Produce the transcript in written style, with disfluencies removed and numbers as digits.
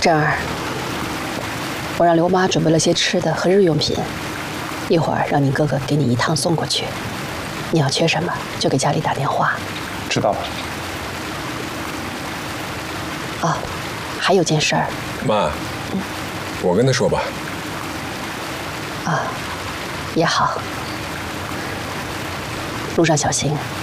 振儿，我让刘妈准备了些吃的和日用品，一会儿让你哥哥给你一趟送过去。你要缺什么就给家里打电话。 知道了。 哦，还有件事儿。 妈，我跟他说吧。 啊，也好。路上小心。